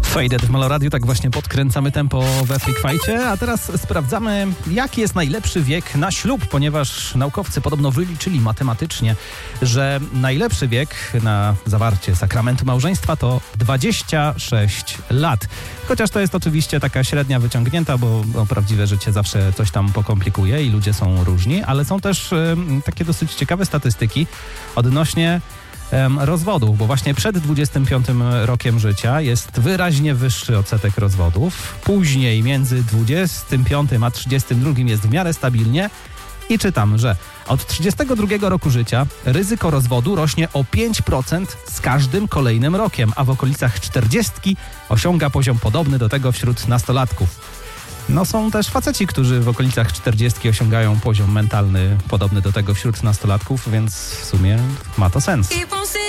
Faded w Meloradiu, tak właśnie podkręcamy tempo we Freak Fight'cie, a teraz sprawdzamy, jaki jest najlepszy wiek na ślub, ponieważ naukowcy podobno wyliczyli matematycznie, że najlepszy wiek na zawarcie sakramentu małżeństwa to 26 lat. Chociaż to jest oczywiście taka średnia wyciągnięta, bo prawdziwe życie zawsze coś tam pokomplikuje i ludzie są różni, ale są też takie dosyć ciekawe statystyki odnośnie rozwodów, bo właśnie przed 25 rokiem życia jest wyraźnie wyższy odsetek rozwodów. Później między 25 a 32 jest w miarę stabilnie i czytam, że od 32 roku życia ryzyko rozwodu rośnie o 5% z każdym kolejnym rokiem, a w okolicach 40 osiąga poziom podobny do tego wśród nastolatków. No są też faceci, którzy w okolicach 40 osiągają poziom mentalny podobny do tego wśród nastolatków, więc w sumie ma to sens.